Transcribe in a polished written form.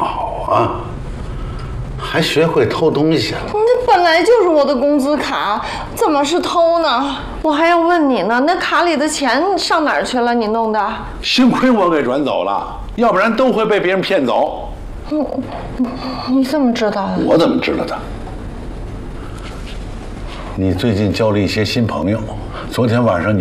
好啊，还学会偷东西了。 那本来就是我的工资卡，怎么是偷呢？我还要问你呢，那卡里的钱上哪儿去了？你弄的？ 幸亏我给转走了，要不然都会被别人骗走。 你怎么知道的？ 我怎么知道的？你最近交了一些新朋友，昨天晚上你